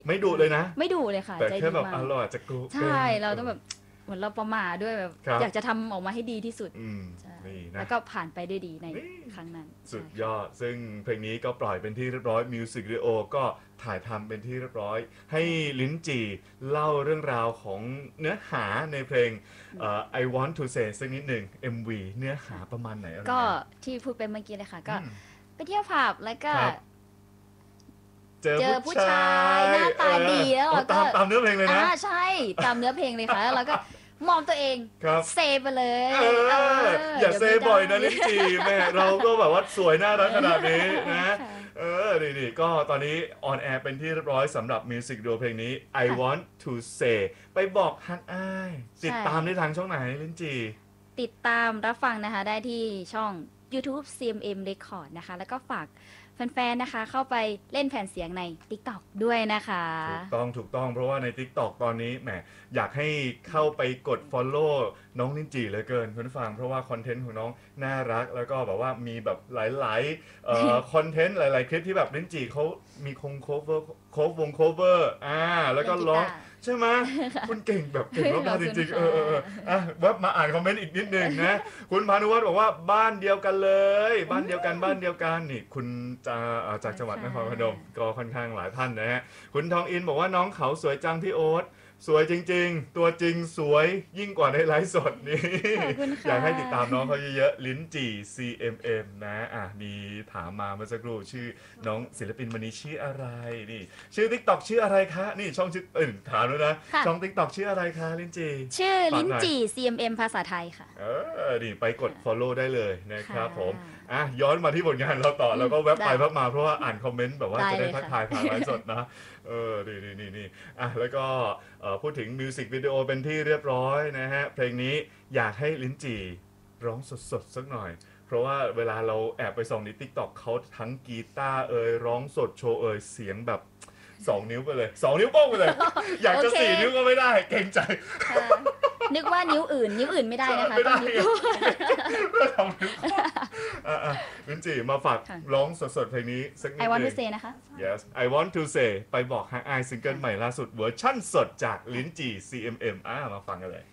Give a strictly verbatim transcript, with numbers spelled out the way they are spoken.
ไม่ดุเลยนะไม่ดุเลยค่ะแต่ใจแค่ดีแบบมากเราอาจจะกลัวใช่เราต้องแบบเหมือนเราประมาทด้วยแบบอยากจะทำออกมาให้ดีที่สุดนี่นะแล้วก็ผ่านไปได้ดีในครั้งนั้นสุดยอดซึ่งเพลงนี้ก็ปล่อยเป็นที่เรียบร้อยมิวสิกวิดีโอก็ถ่ายทำเป็นที่เรียบร้อยให้ลิ้นจี่เล่าเรื่องราวของเนื้อหาในเพลง I Want to Say สักนิดหนึ่ง เอ็ม วี เนื้อหาประมาณไหนก็ที่พูดไปเมื่อกี้เลยค่ะก็ไปเที่ยวผับแล้วก็เจอผู้ชายหน้าตาดีแล้วเราก็ตามเนื้อเพลงเลยนะใช่ตามเนื้อเพลงเลยค่ะแล้วเราก็มองตัวเองเซไปเลยอย่าเซบ่อยนะลิ้นจี่แม่เราก็แบบว่าสวยน่ารักขนาดนี้นะเออดีๆก็ตอนนี้ออนแอร์เป็นที่เรียบร้อยสำหรับมิวสิกวิดีโอเพลงนี้ I Want to Say ไปบอกฮักอ้ายติดตามได้ทางช่องไหนลิ้นจี่ติดตามรับฟังนะคะได้ที่ช่อง YouTube ซี เอ็ม เอ็ม Record นะคะแล้วก็ฝากแฟนๆนะคะเข้าไปเล่นแผ่นเสียงใน TikTok ด้วยนะคะถูกต้องถูกต้องเพราะว่าใน TikTok ตอนนี้แหมอยากให้เข้าไปกด Follow น้องลิ้นจี่เหลือเกินคุณผู้ฟังเพราะว่าคอนเทนต์ของน้องน่ารักแล้วก็แบบว่ามีแบบหลายๆเอ่อคอนเทนต์หลายๆคลิปที่แบบลิ้นจี่เขามีคง cover โคฟวง cover อ่าแล้วก็ร้องใช่ไหมคุณเก่งแบบเก่งมากจริงๆเออเอออ่ะแวบมาอ่านคอมเมนต์อีกนิดนึงนะคุณพานุวัฒน์บอกว่าบ้านเดียวกันเลยบ้านเดียวกันบ้านเดียวกันนี่คุณจะจากจังหวัดนครพนมก็ค่อนข้างหลายท่านนะฮะคุณทองอินบอกว่าน้องเขาสวยจังพี่โอ๊ตสวยจริงๆตัวจริงสวยยิ่งกว่าในไลฟ์สดนี่อยากให้ติดตามน้องเขาเยอะๆลิ้นจี่ ซี เอ็ม เอ็ม นะอ่ะมีถามมาเมื่อสักครู่ชื่อน้องศิลปินวันนี้ชื่ออะไรนี่ชื่อ TikTok ชื่ออะไรคะนี่ช่องชื่อเออถามด้วยนะช่อง TikTok ชื่ออะไรคะลิ้นจี่ชื่อลิ้นจี่ ซี เอ็ม เอ็ม ภาษาไทยค่ะเออนี่ไปกด follow ได้เลยนะครับผมอ่ะย้อนมาที่ผลงานเราต่อแล้วก็แวบไปแวบมาเพราะว่าอ่านคอมเมนต์แบบว่าจะได้ทักทายผ่านไลฟ์สดนะเออนี่นี่นี่อ่ะแล้วก็พูดถึงมิวสิกวิดีโอเป็นที่เรียบร้อยนะฮะเพลงนี้อยากให้ลิ้นจี่ร้องสดๆสักหน่อยเพราะว่าเวลาเราแอบไปส่องใน TikTok เขาทั้งกีตาร์เอ่ยร้องสดโชว์เอ่ยเสียงแบบสองนิ้วไปเลยสองนิ้วโป้งไปเลย อยากจะสี่นิ้วก็ไม่ได้เกรงใจนึกว่านิ้วอื่นนิ้วอื่นไม่ได้นะคะไม่ได้นิ้วทำนิ้วลิ้นจี่มาฝากร้องสดๆเพลงนี้สักนิดนึง I want to say นะคะ Yes I want to say ไปบอกฮักอายซิงเกิลใหม่ล่าสุดเวอร์ชั่นสดจากลิ้นจี่ ซี เอ็ม เอ็ม อ่ามาฟังกันเลย